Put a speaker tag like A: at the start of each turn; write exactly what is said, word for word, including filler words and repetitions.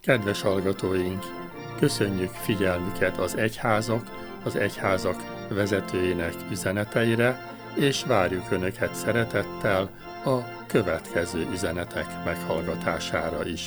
A: Kedves hallgatóink! Köszönjük figyelmüket az egyházak, az egyházak vezetőinek üzeneteire, és várjuk Önöket szeretettel a következő üzenetek meghallgatására is.